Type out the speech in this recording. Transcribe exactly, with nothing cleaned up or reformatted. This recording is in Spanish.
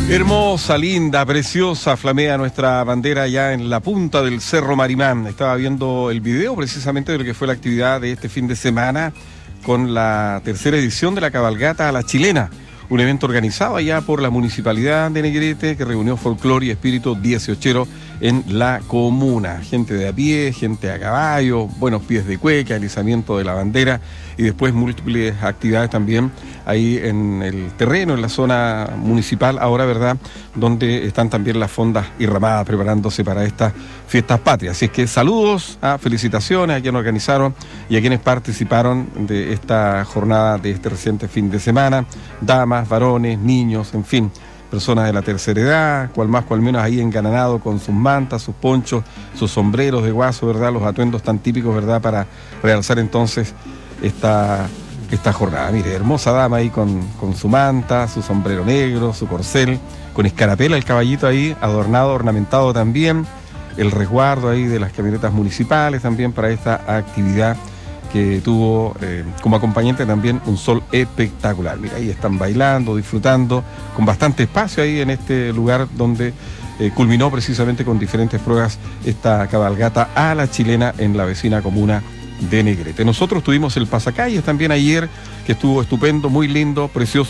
Hermosa, linda, preciosa, flamea nuestra bandera ya en la punta del Cerro Marimán. Estaba viendo el video precisamente de lo que fue la actividad de este fin de semana con la tercera edición de la cabalgata a la chilena, un evento organizado allá por la Municipalidad de Negrete que reunió folclore y espíritu dieciochero en la comuna. Gente de a pie, gente a caballo, buenos pies de cueca, alisamiento de la bandera y después múltiples actividades también ahí en el terreno, en la zona municipal, ahora, ¿verdad?, donde están también las fondas y ramadas preparándose para estas fiestas patrias. Así es que saludos, a felicitaciones a quienes organizaron y a quienes participaron de esta jornada de este reciente fin de semana, damas, varones, niños, en fin, personas de la tercera edad, cual más, cual menos ahí engananado con sus mantas, sus ponchos, sus sombreros de guaso, ¿verdad?, los atuendos tan típicos, ¿verdad?, para realzar entonces esta, esta jornada. Mire, hermosa dama ahí con, con su manta, su sombrero negro, su corcel, con escarapela el caballito ahí, adornado, ornamentado también, el resguardo ahí de las camionetas municipales también para esta actividad que tuvo eh, como acompañante también un sol espectacular. Mira, ahí están bailando, disfrutando, con bastante espacio ahí en este lugar donde eh, culminó precisamente con diferentes pruebas esta cabalgata a la chilena en la vecina comuna de Negrete. Nosotros tuvimos el pasacalles también ayer, que estuvo estupendo, muy lindo, precioso.